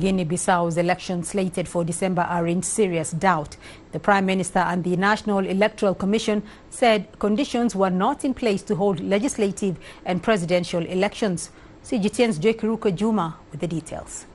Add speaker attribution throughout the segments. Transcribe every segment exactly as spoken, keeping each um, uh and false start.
Speaker 1: Guinea-Bissau's elections slated for December are in serious doubt. The Prime Minister and the National Electoral Commission said conditions were not in place to hold legislative and presidential elections. C G T N's Joy Kiruka Juma with the details.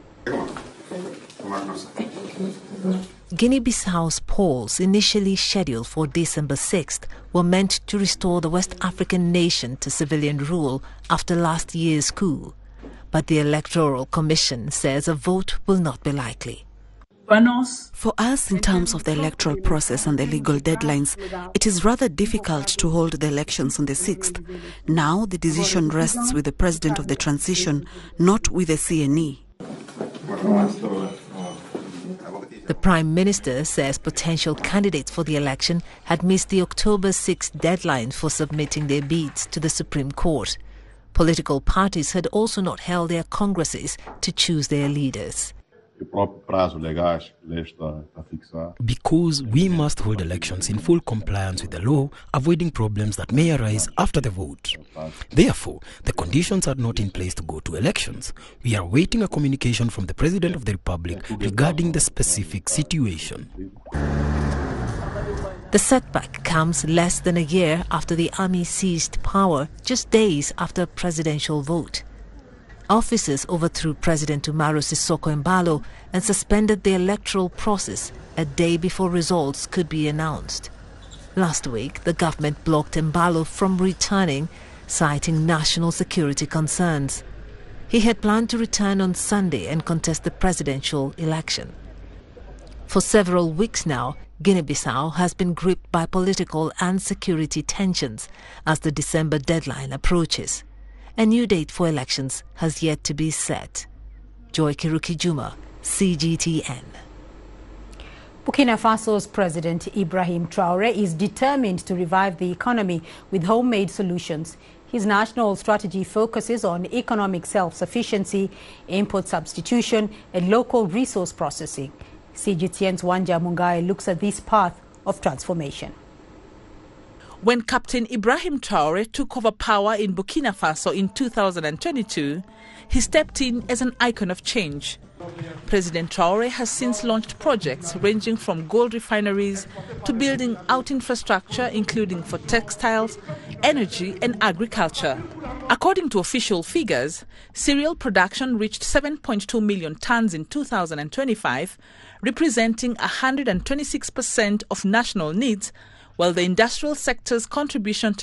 Speaker 2: Guinea-Bissau's polls, initially scheduled for December sixth, were meant to restore the West African nation to civilian rule after last year's coup. But the Electoral Commission says a vote will not be likely.
Speaker 3: For us, in terms of the electoral process and the legal deadlines, it is rather difficult to hold the elections on the sixth. Now the decision rests with the President of the Transition, not with the C N E.
Speaker 2: The Prime Minister says potential candidates for the election had missed the October sixth deadline for submitting their bids to the Supreme Court. Political parties had also not held their congresses to choose their leaders.
Speaker 4: Because we must hold elections in full compliance with the law, avoiding problems that may arise after the vote. Therefore, the conditions are not in place to go to elections. We are awaiting a communication from the President of the Republic regarding the specific situation.
Speaker 2: The setback comes less than a year after the army seized power, just days after a presidential vote. Officers overthrew President Umaro Sissoco Embalo and suspended the electoral process a day before results could be announced. Last week, the government blocked Embalo from returning, citing national security concerns. He had planned to return on Sunday and contest the presidential election. For several weeks now, Guinea-Bissau has been gripped by political and security tensions as the December deadline approaches. A new date for elections has yet to be set. Joy Kiruka Juma, C G T N.
Speaker 1: Burkina Faso's President Ibrahim Traoré is determined to revive the economy with homemade solutions. His national strategy focuses on economic self-sufficiency, import substitution, and local resource processing. C G T N's Wanja Mungai looks at this path of transformation.
Speaker 5: When Captain Ibrahim Traoré took over power in Burkina Faso in two thousand twenty-two, he stepped in as an icon of change. President Traoré has since launched projects ranging from gold refineries to building out infrastructure, including for textiles, energy and agriculture. According to official figures, cereal production reached seven point two million tons in two thousand twenty-five, representing one hundred twenty-six percent of national needs, while the industrial sector's contribution to